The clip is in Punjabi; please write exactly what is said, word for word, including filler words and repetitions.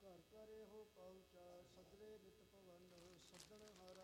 ਘਰ ਘਰੇ ਹੋ ਪਹੁੰਚਾ ਸਗਲੇ ਨਿਤ ਪਵਨ ਸੱਜਣ ਹਾਰਾ